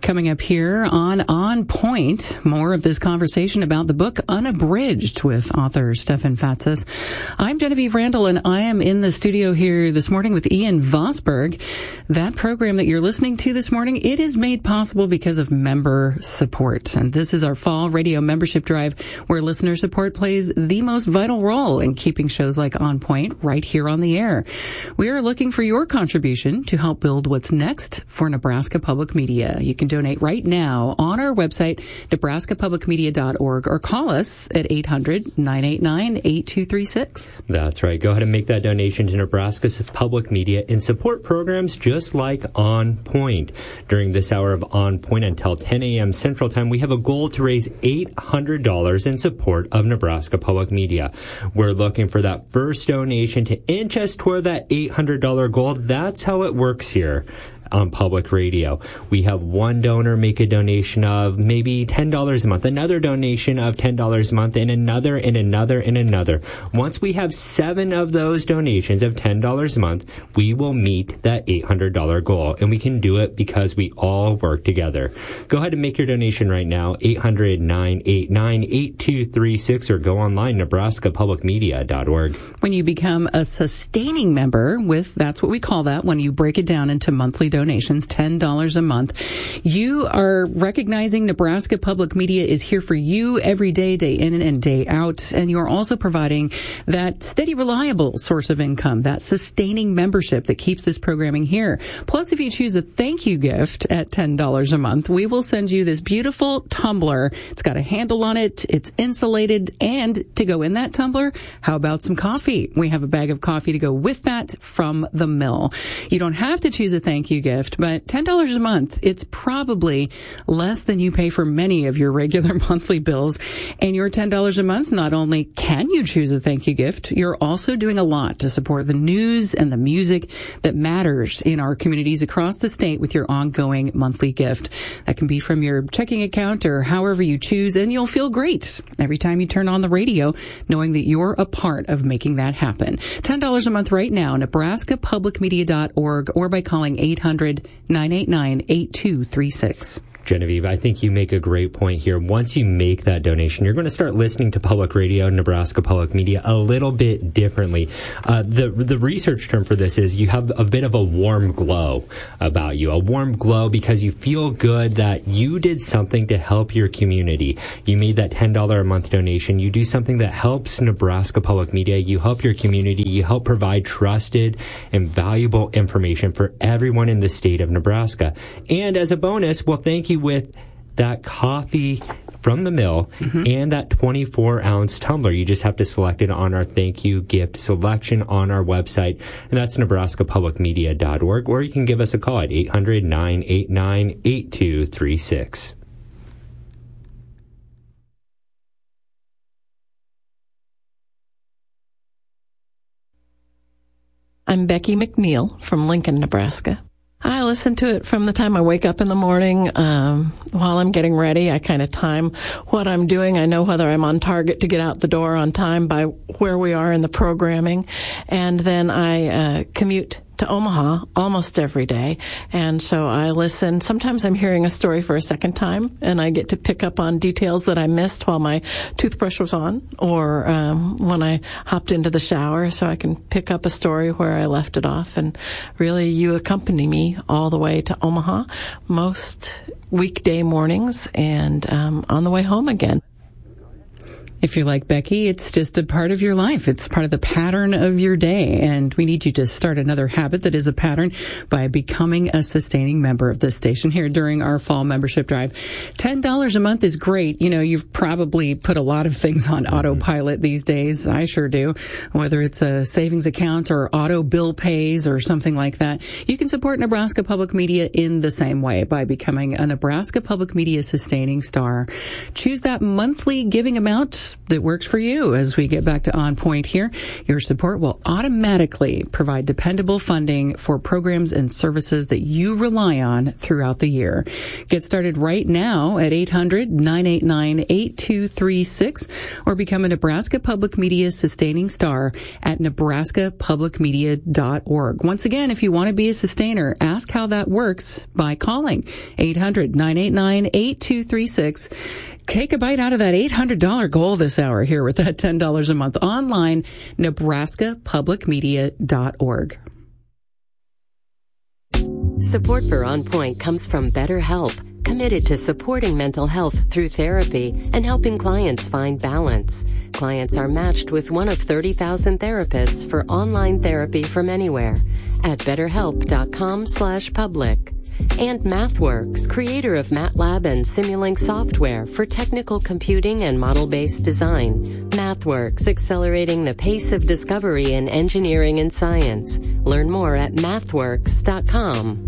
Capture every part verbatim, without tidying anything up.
Coming up here on On Point, more of this conversation about the book Unabridged with author Stefan Fatsis. I'm Genevieve Randall, and I am in the studio here this morning with Ian Vosberg. That program that you're listening to this morning, it is made possible because of member support. And this is our fall radio membership drive where listener support plays the most vital role in keeping shows like On Point right here on the air. We are looking for your contribution to help build what's next for Nebraska Public Media. You can donate right now on our website, nebraska public media dot org, or call us at eight hundred, nine eight nine, eight two three six. That's right. Go ahead and make that donation to Nebraska's Public Media and support programs just like On Point. During this hour of On Point until ten a.m. Central Time, we have a goal to raise eight hundred dollars in support of Nebraska Public Media. We're looking for that first donation to inch us toward that eight hundred dollars goal. That's how it works here on public radio. We have one donor make a donation of maybe ten dollars a month, another donation of ten dollars a month, and another, and another, and another. Once we have seven of those donations of ten dollars a month, we will meet that eight hundred dollars goal, and we can do it because we all work together. Go ahead and make your donation right now, eight hundred, nine eight nine, eight two three six, or go online, nebraska public media dot org. When you become a sustaining member with, that's what we call that, when you break it down into monthly donations, ten dollars a month, you are recognizing Nebraska Public Media is here for you every day, day in and day out, and you're also providing that steady, reliable source of income, that sustaining membership that keeps this programming here. Plus, if you choose a thank you gift at ten dollars a month, we will send you this beautiful tumbler. It's got a handle on it, it's insulated, and to go in that tumbler, how about some coffee? We have a bag of coffee to go with that from the mill. You don't have to choose a thank you gift, but ten dollars a month, it's probably less than you pay for many of your regular monthly bills. And your ten dollars a month, not only can you choose a thank you gift, you're also doing a lot to support the news and the music that matters in our communities across the state with your ongoing monthly gift. That can be from your checking account or however you choose, and you'll feel great every time you turn on the radio knowing that you're a part of making that happen. ten dollars a month right now, nebraska public media dot org, or by calling eight hundred, nine eight nine, eight two three six. Genevieve, I think you make a great point here. Once you make that donation, you're going to start listening to public radio, Nebraska Public Media, a little bit differently. Uh, the the research term for this is you have a bit of a warm glow about you, a warm glow because you feel good that you did something to help your community. You made that ten dollars a month donation. You do something that helps Nebraska Public Media. You help your community. You help provide trusted and valuable information for everyone in the state of Nebraska. And as a bonus, well, thank you with that coffee from the mill mm-hmm. and that twenty-four ounce tumbler. You just have to select it on our thank you gift selection on our website, and that's nebraska public media dot org, or you can give us a call at eight hundred, nine eight nine, eight two three six. I'm Becky McNeil from Lincoln, Nebraska. I listen to it from the time I wake up in the morning. Um, while I'm getting ready, I kind of time what I'm doing. I know whether I'm on target to get out the door on time by where we are in the programming. And then I uh, commute to Omaha almost every day. And so I listen. Sometimes I'm hearing a story for a second time, and I get to pick up on details that I missed while my toothbrush was on, or um, when I hopped into the shower, so I can pick up a story where I left it off. And really, you accompany me all the way to Omaha most weekday mornings and um, on the way home again. If you're like Becky, it's just a part of your life. It's part of the pattern of your day. And we need you to start another habit that is a pattern by becoming a sustaining member of this station here during our fall membership drive. ten dollars a month is great. You know, you've probably put a lot of things on autopilot these days. I sure do. Whether it's a savings account or auto bill pays or something like that. You can support Nebraska Public Media in the same way by becoming a Nebraska Public Media sustaining star. Choose that monthly giving amount works that works for you. As we get back to On Point here, your support will automatically provide dependable funding for programs and services that you rely on throughout the year. Get started right now at eight hundred, nine eight nine, eight two three six or become a Nebraska Public Media Sustaining Star at nebraska public media dot org. Once again, if you want to be a sustainer, ask how that works by calling eight hundred, nine eight nine, eight two three six. Take a bite out of that eight hundred dollars goal this hour here with that ten dollars a month online, nebraska public media dot org. Support for On Point comes from BetterHelp, committed to supporting mental health through therapy and helping clients find balance. Clients are matched with one of thirty thousand therapists for online therapy from anywhere at betterhelp.com slash public. And MathWorks, creator of MATLAB and Simulink software for technical computing and model-based design. MathWorks, accelerating the pace of discovery in engineering and science. Learn more at mathworks dot com.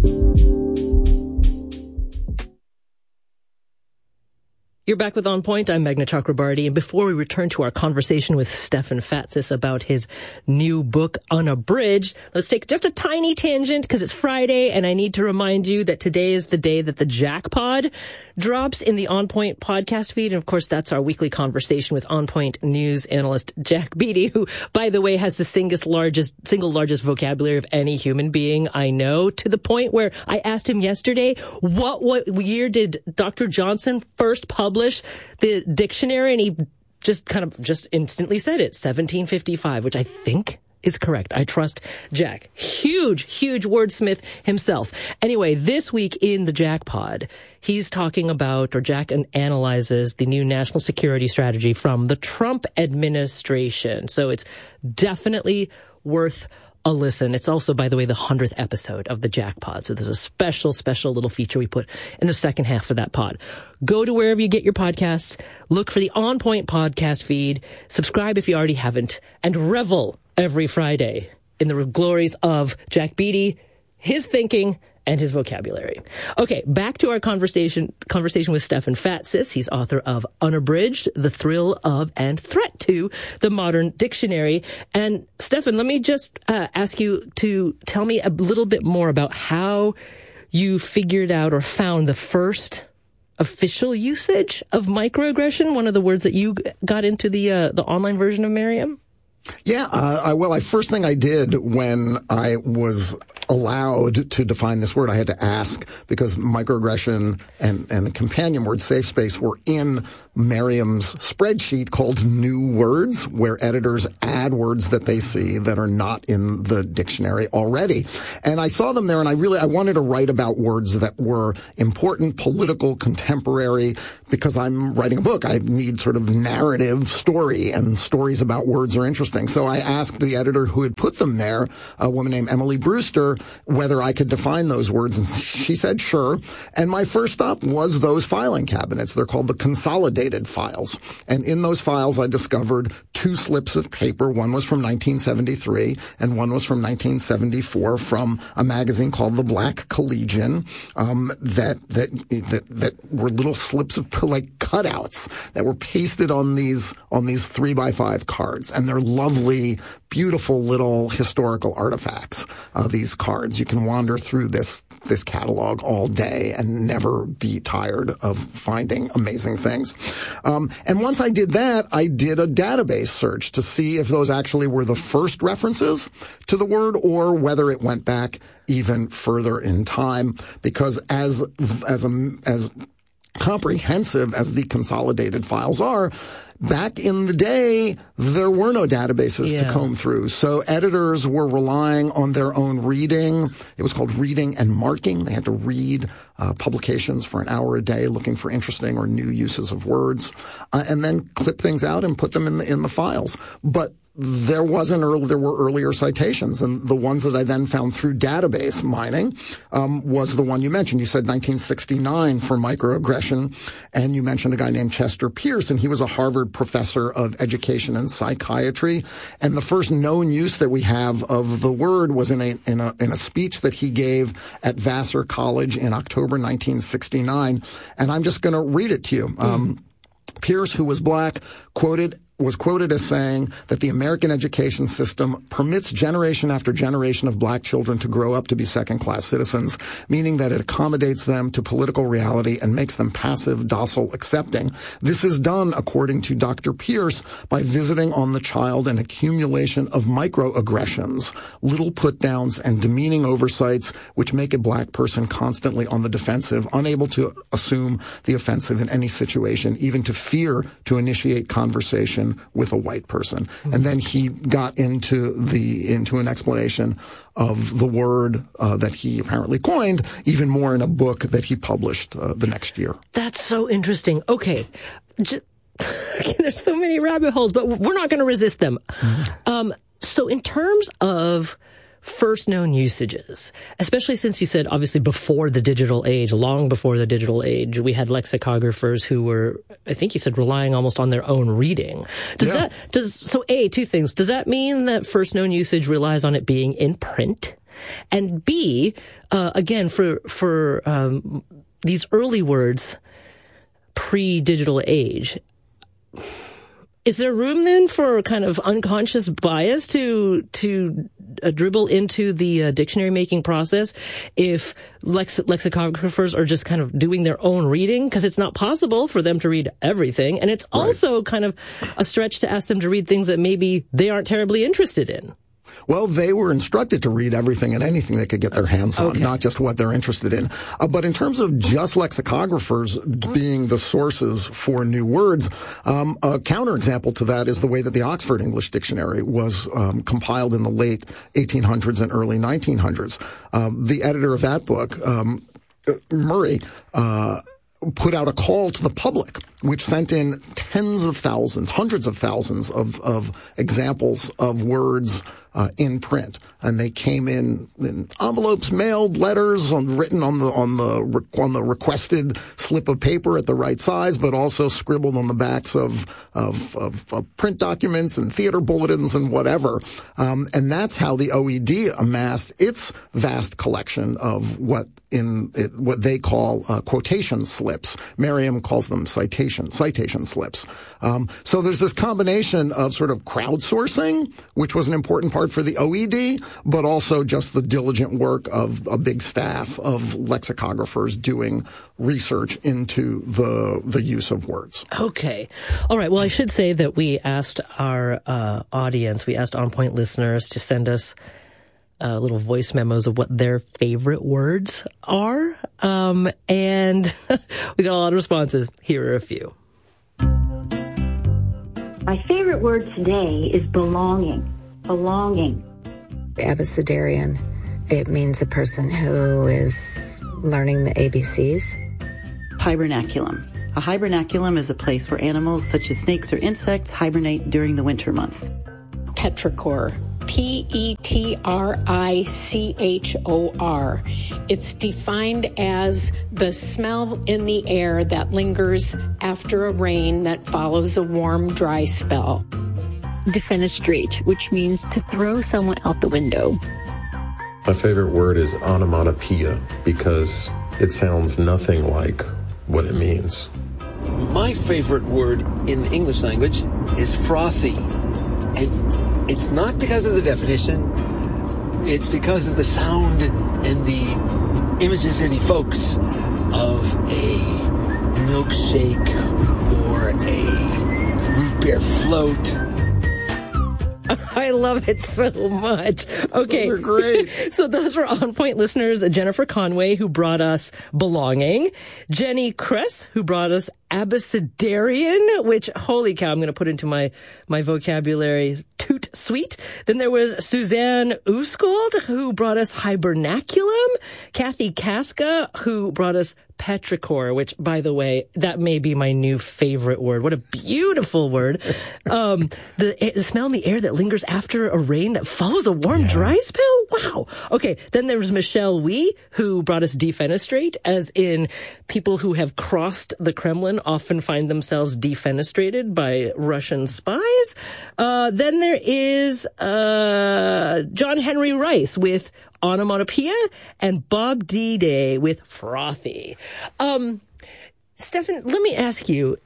You're back with On Point. I'm Meghna Chakrabarty. And before we return to our conversation with Stefan Fatsis about his new book, Unabridged, let's take just a tiny tangent because it's Friday and I need to remind you that today is the day that the Jackpod drops in the On Point podcast feed. And of course, that's our weekly conversation with On Point news analyst Jack Beatty, who, by the way, has the single largest, single largest vocabulary of any human being I know, to the point where I asked him yesterday, what, what year did Doctor Johnson first publish the dictionary, and he just kind of just instantly said it, seventeen fifty-five, which I think is correct. I trust Jack. Huge, huge wordsmith himself. Anyway, this week in the Jackpod, he's talking about, or Jack analyzes, the new national security strategy from the Trump administration. So it's definitely worth a listen. It's also, by the way, the hundredth episode of the Jackpod. So there's a special, special little feature we put in the second half of that pod. Go to wherever you get your podcasts, look for the On Point podcast feed, subscribe if you already haven't, and revel every Friday in the glories of Jack Beatty, his thinking, and his vocabulary. Okay, back to our conversation conversation with Stefan Fatsis. He's author of Unabridged, The Thrill of and Threat to the Modern Dictionary. And Stefan, let me just uh, ask you to tell me a little bit more about how you figured out or found the first official usage of microaggression, one of the words that you got into the uh, the online version of Merriam. Yeah, uh, I, well, I first thing I did when I was allowed to define this word, I had to ask, because microaggression and, and the companion word safe space were in Merriam's spreadsheet called New Words, where editors add words that they see that are not in the dictionary already. And I saw them there, and I really, I wanted to write about words that were important, political, contemporary, because I'm writing a book. I need sort of narrative story, and stories about words are interesting. So I asked the editor who had put them there, a woman named Emily Brewster, whether I could define those words, and she said sure. And my first stop was those filing cabinets. They're called the consolidated files. And in those files, I discovered two slips of paper. One was from nineteen seventy-three, and one was from nineteen seventy-four from a magazine called The Black Collegian, um, that, that, that, that were little slips of, like, cutouts that were pasted on these, on these three by five cards. And they're lovely, beautiful little historical artifacts, uh, these cards. You can wander through this this catalog all day and never be tired of finding amazing things. Um, and once I did that, I did a database search to see if those actually were the first references to the word or whether it went back even further in time. Because as as a, as comprehensive as the consolidated files are, back in the day, there were no databases yeah. to comb through. So editors were relying on their own reading. It was called reading and marking. They had to read uh, publications for an hour a day looking for interesting or new uses of words, uh, and then clip things out and put them in the, in the files. But there was an early, there were earlier citations, and the ones that I then found through database mining um, was the one you mentioned. You said nineteen sixty-nine for microaggression, and you mentioned a guy named Chester Pierce, and he was a Harvard professor of education and psychiatry. And the first known use that we have of the word was in a in a in a speech that he gave at Vassar College in October nineteen sixty-nine. And I'm just going to read it to you. Mm. Um, Pierce, who was black, quoted was quoted as saying that the American education system permits generation after generation of black children to grow up to be second-class citizens, meaning that it accommodates them to political reality and makes them passive, docile, accepting. This is done, according to Doctor Pierce, by visiting on the child an accumulation of microaggressions, little put-downs and demeaning oversights, which make a black person constantly on the defensive, unable to assume the offensive in any situation, even to fear to initiate conversation with a white person. Mm-hmm. And then he got into the into an explanation of the word uh, that he apparently coined, even more in a book that he published uh, the next year. That's so interesting. Okay. J- There's so many rabbit holes, but we're not going to resist them. Mm-hmm. Um, so in terms of first known usages, especially since you said obviously before the digital age, long before the digital age, we had lexicographers who were, I think you said, relying almost on their own reading. Does yeah. that, does, so A, two things. Does that mean that first known usage relies on it being in print? And B, uh, again, for, for, um, these early words, pre-digital age, is there room then for kind of unconscious bias to to uh, dribble into the uh, dictionary making process if lex- lexicographers are just kind of doing their own reading? Because it's not possible for them to read everything, and it's right. also kind of a stretch to ask them to read things that maybe they aren't terribly interested in. Well, they were instructed to read everything and anything they could get their hands on, okay. not just what they're interested in. Uh, but in terms of just lexicographers being the sources for new words, um, a counterexample to that is the way that the Oxford English Dictionary was um, compiled in the late eighteen hundreds and early nineteen hundreds. Um, the editor of that book, um, Murray, uh, put out a call to the public, which sent in tens of thousands, hundreds of thousands of, of examples of words uh, in print, and they came in in envelopes, mailed, letters, on, written on the on the on the requested slip of paper at the right size, but also scribbled on the backs of of, of, of print documents and theater bulletins and whatever. Um, and that's how the O E D amassed its vast collection of what in it, what they call uh, quotation slips. Merriam calls them citation citation slips. Um, so there's this combination of sort of crowdsourcing, which was an important part for the O E D, but also just the diligent work of a big staff of lexicographers doing research into the the use of words. Okay. All right. Well, I should say that we asked our uh, audience, we asked On Point listeners to send us Uh, little voice memos of what their favorite words are. Um, and we got a lot of responses. Here are a few. My favorite word today is belonging. Belonging. Abecedarian. It means a person who is learning the A B Cs. Hibernaculum. A hibernaculum is a place where animals such as snakes or insects hibernate during the winter months. Petrichor. P E T R I C H O R. It's defined as the smell in the air that lingers after a rain that follows a warm, dry spell. Defenestrate, which means to throw someone out the window. My favorite word is onomatopoeia because it sounds nothing like what it means. My favorite word in the English language is frothy. And it's not because of the definition, it's because of the sound and the images it evokes of a milkshake or a root beer float. I love it so much. Okay. Those are great. So those were On Point listeners, Jennifer Conway, who brought us Belonging, Jenny Kress, who brought us Abecedarian, which, holy cow, I'm going to put into my, my vocabulary, toot sweet. Then there was Suzanne Uskold, who brought us Hibernaculum, Kathy Casca, who brought us Petrichor, which, by the way, that may be my new favorite word. What a beautiful word. Um, the, the smell in the air that lingers after a rain that follows a warm, yeah. dry spell? Wow. Okay, then there was Michelle Wee, who brought us defenestrate, as in people who have crossed the Kremlin often find themselves defenestrated by Russian spies. Uh, then there is uh, John Henry Rice with onomatopoeia, and Bob D-Day with frothy. Um, Stefan, let me ask you,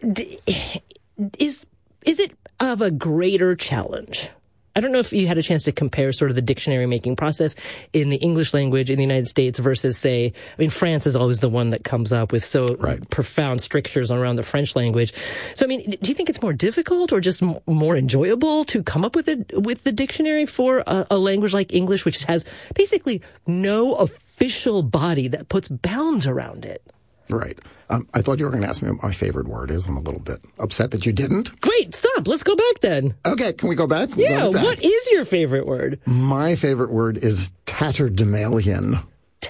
is is it of a greater challenge? I don't know if you had a chance to compare sort of the dictionary making process in the English language in the United States versus, say, I mean, France is always the one that comes up with so right. profound strictures around the French language. So, I mean, do you think it's more difficult or just m- more enjoyable to come up with a, with the dictionary for a, a language like English, which has basically no official body that puts bounds around it? Right. Um, I thought you were going to ask me what my favorite word is. I'm a little bit upset that you didn't. Great. Stop. Let's go back then. Okay. Can we go back? Yeah. Go back. What is your favorite word? My favorite word is tatterdemalion.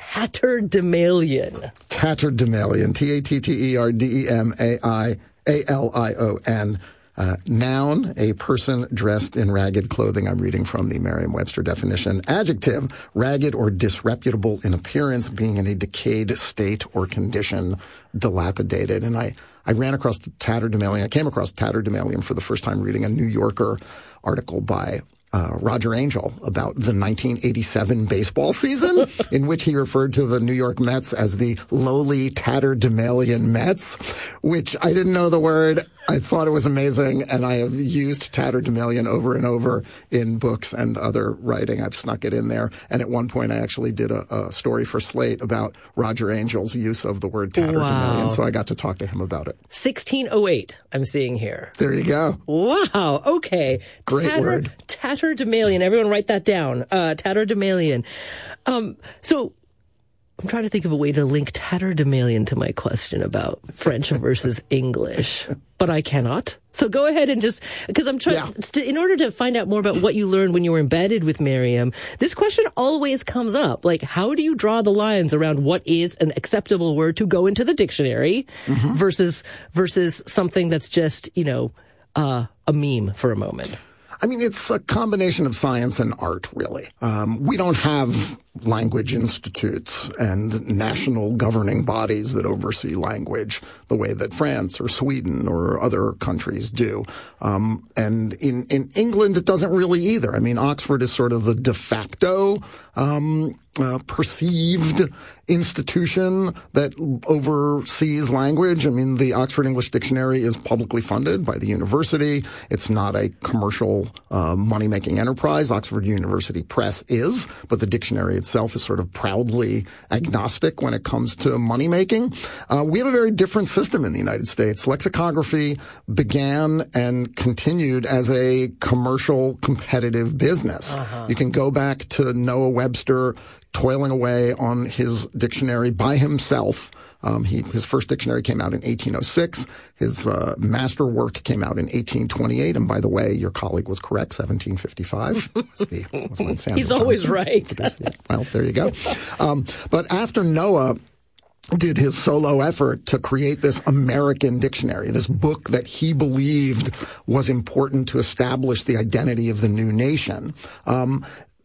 Tatterdemalion. Tatterdemalion. T A T T E R D E M A I A L I O N. Uh, noun, a person dressed in ragged clothing. I'm reading from the Merriam-Webster definition. Adjective, ragged or disreputable in appearance, being in a decayed state or condition, dilapidated. And I, I ran across tatterdemalion. I came across tatterdemalion for the first time reading a New Yorker article by Uh, Roger Angell about the nineteen eighty-seven baseball season, in which he referred to the New York Mets as the lowly tatterdemalion Mets, which I didn't know the word. I thought it was amazing, and I have used tatterdemalion over and over in books and other writing. I've snuck it in there. And at one point, I actually did a, a story for Slate about Roger Angell's use of the word tatterdemalion, wow. so I got to talk to him about it. sixteen oh eight, I'm seeing here. There you go. Wow. Okay. Great Tatter, word. Tatterdemalion. Everyone write that down. Uh, tatterdemalion. Um, so I'm trying to think of a way to link tatterdemalion to my question about French versus English, but I cannot. So go ahead and just, because I'm trying, yeah. in order to find out more about what you learned when you were embedded with Merriam, this question always comes up. Like, how do you draw the lines around what is an acceptable word to go into the dictionary mm-hmm. versus, versus something that's just, you know, uh, a meme for a moment? I mean, it's a combination of science and art, really. Um, we don't have language institutes and national governing bodies that oversee language the way that France or Sweden or other countries do. Um, and in, in England, it doesn't really either. I mean, Oxford is sort of the de facto um, uh, perceived institution that oversees language. I mean, the Oxford English Dictionary is publicly funded by the university. It's not a commercial uh, money-making enterprise. Oxford University Press is, but the dictionary itself is sort of proudly agnostic when it comes to money-making. Uh, we have a very different system in the United States. Lexicography began and continued as a commercial competitive business. Uh-huh. You can go back to Noah Webster toiling away on his dictionary by himself. Um, he, his first dictionary came out in eighteen oh six. His uh, master work came out in eighteen twenty-eight. And by the way, your colleague was correct, seventeen fifty-five. Was the, was when Samuel He's always Johnson right. the, well, there you go. Um, but after Noah did his solo effort to create this American dictionary, this book that he believed was important to establish the identity of the new nation, um,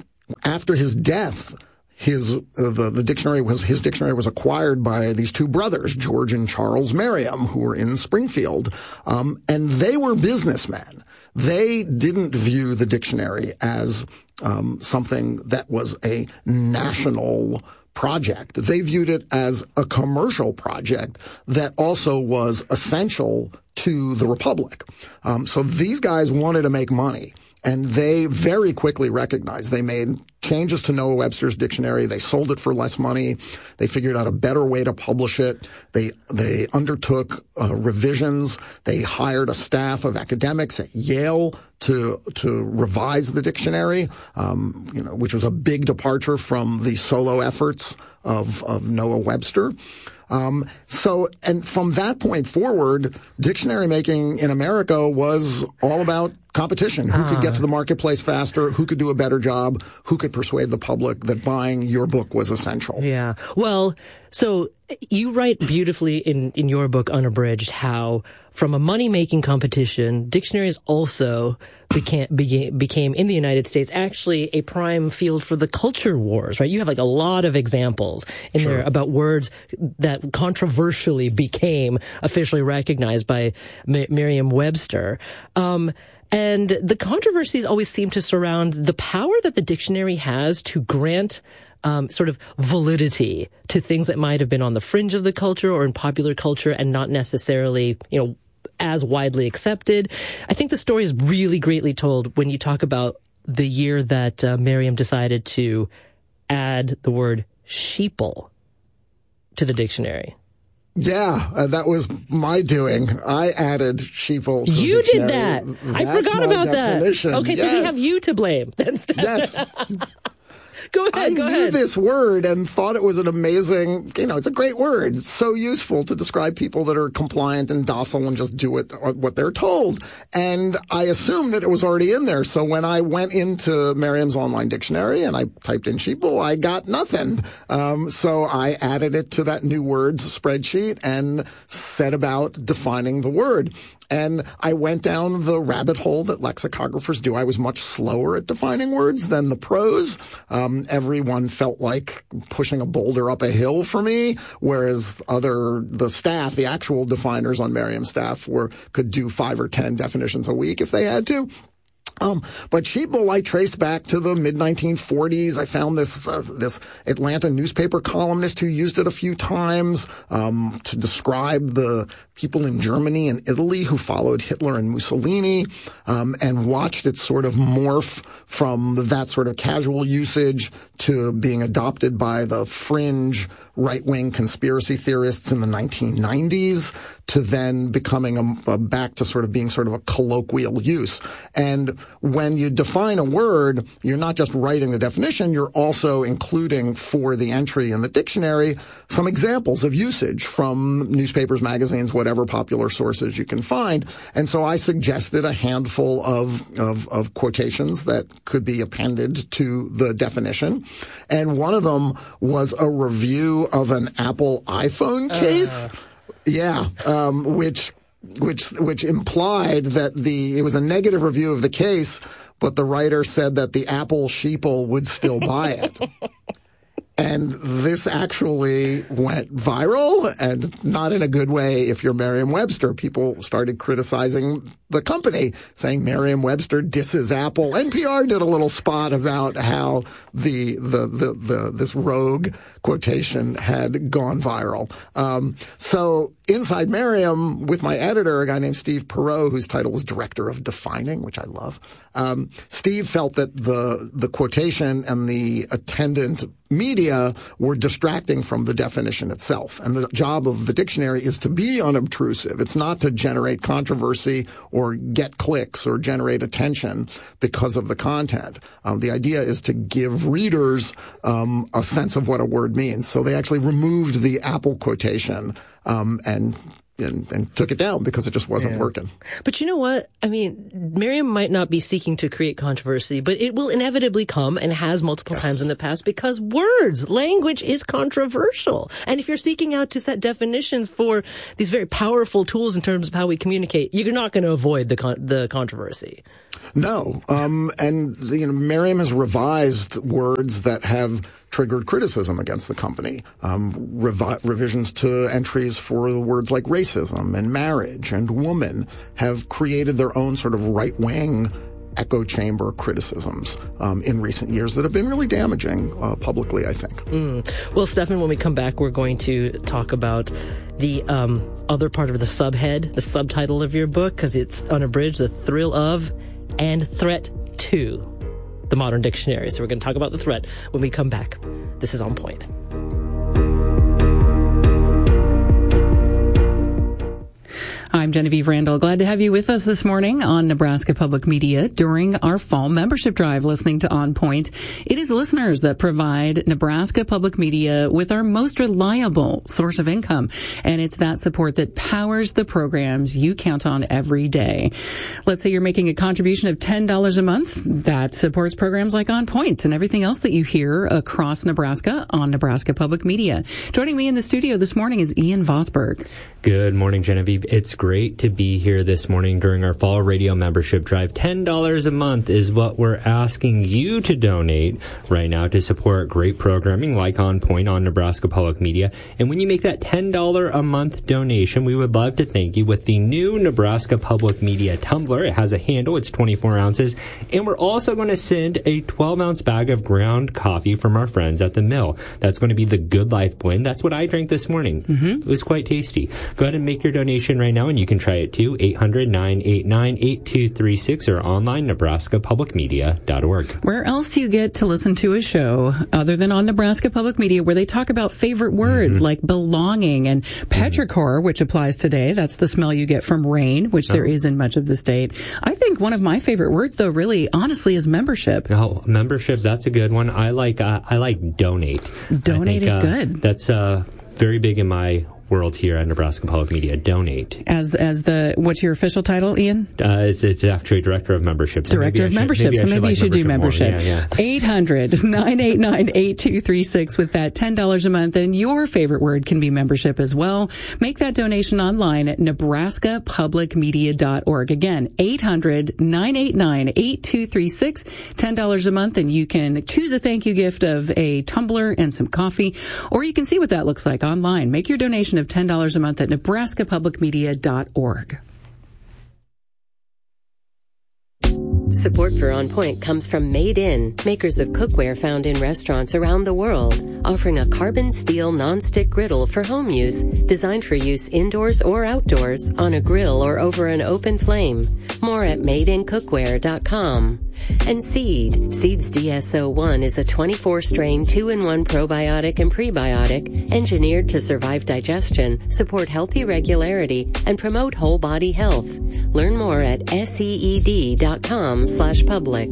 after his death, His uh, the the dictionary was his dictionary was acquired by these two brothers, George and Charles Merriam, who were in Springfield, um, and they were businessmen. They didn't view the dictionary as um, something that was a national project. They viewed it as a commercial project that also was essential to the Republic. Um, so these guys wanted to make money. And they very quickly recognized they made changes to Noah Webster's dictionary. They sold it for less money. They figured out a better way to publish it. They they undertook uh, revisions. They hired a staff of academics at Yale to to revise the dictionary, um, you know, which was a big departure from the solo efforts of of Noah Webster. Um, so, and from that point forward, dictionary making in America was all about competition. Who uh. could get to the marketplace faster? Who could do a better job? Who could persuade the public that buying your book was essential? Yeah. Well, so you write beautifully in, in your book, Unabridged, how from a money-making competition, dictionaries also became, became, became, in the United States, actually a prime field for the culture wars, right? You have like a lot of examples in sure. there about words that controversially became officially recognized by M- Merriam-Webster. Um, and the controversies always seem to surround the power that the dictionary has to grant um, sort of validity to things that might have been on the fringe of the culture or in popular culture and not necessarily, you know, as widely accepted. I think the story is really greatly told when you talk about the year that uh, Merriam decided to add the word sheeple to the dictionary. Yeah, uh, that was my doing. I added sheeple to You the did that. dictionary. I That's forgot my about definition. that. Okay, yes. so we have you to blame. Then, Steph. Yes. Go ahead, I go knew ahead. this word and thought it was an amazing, you know, it's a great word. It's so useful to describe people that are compliant and docile and just do it, what they're told. And I assumed that it was already in there. So when I went into Merriam's online dictionary and I typed in sheeple, I got nothing. Um, so I added it to that new words spreadsheet and set about defining the word. And I went down the rabbit hole that lexicographers do. I was much slower at defining words than the pros. Um, everyone felt like pushing a boulder up a hill for me, whereas other, the staff, the actual definers on Merriam staff were, could do five or ten definitions a week if they had to. Um, but sheeple I traced back to the mid nineteen forties. I found this, uh, this Atlanta newspaper columnist who used it a few times, um, to describe the people in Germany and Italy who followed Hitler and Mussolini, um, and watched it sort of morph from that sort of casual usage to being adopted by the fringe right-wing conspiracy theorists in the nineteen nineties to then becoming a, a back to sort of being sort of a colloquial use. And when you define a word, you're not just writing the definition, you're also including for the entry in the dictionary some examples of usage from newspapers, magazines, whatever popular sources you can find. And so I suggested a handful of, of, of quotations that could be appended to the definition. And one of them was a review of an Apple iPhone case. Uh. Yeah, um, which which which implied that the it was a negative review of the case, but the writer said that the Apple sheeple would still buy it. And this actually went viral, and not in a good way if you're Merriam-Webster. People started criticizing the company, saying Merriam-Webster disses Apple. N P R did a little spot about how the the the, the this rogue quotation had gone viral. Um, so inside Merriam, with my editor, a guy named Steve Perot, whose title was Director of Defining, which I love, um, Steve felt that the the quotation and the attendant media were distracting from the definition itself. And the job of the dictionary is to be unobtrusive. It's not to generate controversy or get clicks or generate attention because of the content. Um, the idea is to give readers um, a sense of what a word means. So they actually removed the Apple quotation um, and And, and took it down because it just wasn't yeah. working. But you know what? I mean, Merriam might not be seeking to create controversy, but it will inevitably come and has multiple yes. times in the past because words, language is controversial. And if you're seeking out to set definitions for these very powerful tools in terms of how we communicate, you're not going to avoid the con- the controversy. No. Um, and, you know, Merriam has revised words that have triggered criticism against the company. Um, revi- revisions to entries for the words like racism and marriage and woman have created their own sort of right-wing echo chamber criticisms um, in recent years that have been really damaging uh, publicly, I think. Mm. Well, Stefan, when we come back, we're going to talk about the um, other part of the subhead, the subtitle of your book, because it's unabridged, The Thrill of and Threat to the Modern Dictionary. So we're going to talk about the threat when we come back. This is On Point. I'm Genevieve Randall. Glad to have you with us this morning on Nebraska Public Media during our fall membership drive, listening to On Point. It is listeners that provide Nebraska Public Media with our most reliable source of income, and it's that support that powers the programs you count on every day. Let's say you're making a contribution of ten dollars a month. That supports programs like On Point and everything else that you hear across Nebraska on Nebraska Public Media. Joining me in the studio this morning is Ian Vosberg. Good morning, Genevieve. It's great to be here this morning during our fall radio membership drive. ten dollars a month is what we're asking you to donate right now to support great programming like On Point on Nebraska Public Media. And when you make that ten dollars a month donation, we would love to thank you with the new Nebraska Public Media tumbler. It has a handle. It's twenty-four ounces. And we're also going to send a twelve ounce bag of ground coffee from our friends at the mill. That's going to be the Good Life blend. That's what I drank this morning. Mm-hmm. It was quite tasty. Go ahead and make your donation right now, and you can try it too. eight hundred, nine eight nine, eight two three six or online, nebraska public media dot org. Where else do you get to listen to a show other than on Nebraska Public Media where they talk about favorite words mm-hmm. like belonging and petrichor, mm-hmm. which applies today? That's the smell you get from rain, which oh. there is in much of the state. I think one of my favorite words, though, really, honestly, is membership. Oh, membership, that's a good one. I like uh, I like donate. Donate think, is uh, good. That's uh, very big in my world here at Nebraska Public Media. Donate. As as the what's your official title, Ian? Uh, it's, it's actually Director of Membership. So Director of Membership. So maybe you should do membership. eight hundred, nine eight nine, eight two three six with that ten dollars a month. And your favorite word can be membership as well. Make that donation online at nebraska public media dot org. Again, eight hundred, nine eight nine, eight two three six, ten dollars a month. And you can choose a thank you gift of a tumbler and some coffee, or you can see what that looks like online. Make your donation of ten dollars a month at nebraska public media dot org. Support for On Point comes from Made In, makers of cookware found in restaurants around the world, offering a carbon steel nonstick griddle for home use, designed for use indoors or outdoors, on a grill or over an open flame. More at made in cookware dot com. And Seed. Seed's D S O one is a twenty-four strain two in one probiotic and prebiotic engineered to survive digestion, support healthy regularity, and promote whole body health. Learn more at seed dot com slash public.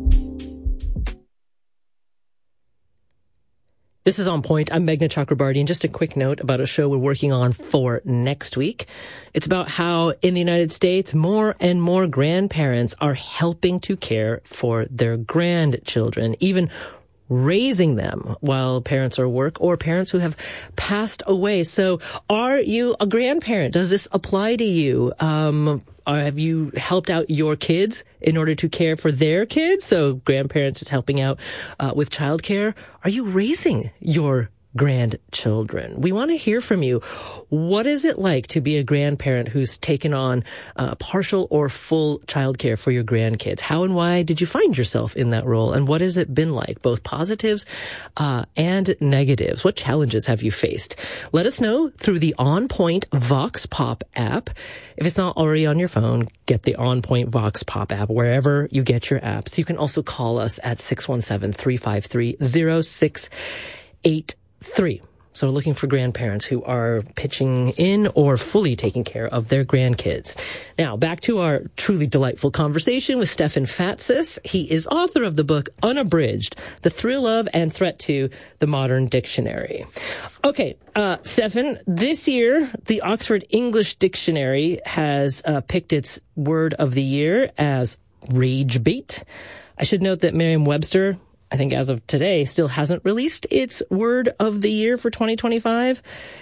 This is On Point. I'm Meghna Chakrabarty, and just a quick note about a show we're working on for next week. It's about how in the United States, more and more grandparents are helping to care for their grandchildren, even raising them while parents are at work, or parents who have passed away. So are you a grandparent? Does this apply to you? Um, or have you helped out your kids in order to care for their kids? So grandparents just helping out uh, with childcare. Are you raising your grandchildren? We want to hear from you. What is it like to be a grandparent who's taken on uh, partial or full childcare for your grandkids? How and why did you find yourself in that role? And what has it been like, both positives uh, and negatives? What challenges have you faced? Let us know through the On Point Vox Pop app. If it's not already on your phone, get the On Point Vox Pop app wherever you get your apps. You can also call us at six one seven, three five three, zero six eight three. So looking for grandparents who are pitching in or fully taking care of their grandkids. Now, back to our truly delightful conversation with Stefan Fatsis. He is author of the book Unabridged, The Thrill of and Threat to the Modern Dictionary. Okay, uh, Stefan, this year, the Oxford English Dictionary has uh, picked its word of the year as rage bait. I should note that Merriam-Webster, I think as of today, still hasn't released its word of the year for twenty twenty-five.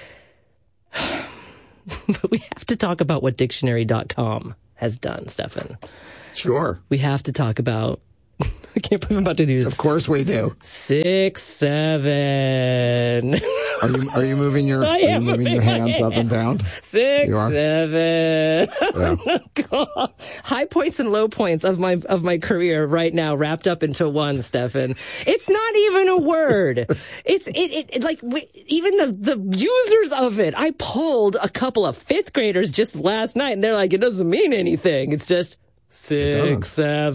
But we have to talk about what dictionary dot com has done, Stefan. Sure. We have to talk about... I can't believe I'm about to do this. Of course we do. Six, seven. Are you are you moving your are you moving your hands, hands up and down? Six, seven. Yeah. Oh, God. High points and low points of my of my career right now wrapped up into one, Stefan. It's not even a word. It's it, it, it like we, even the the users of it. I polled a couple of fifth graders just last night, and they're like, it doesn't mean anything. It's just six, seven.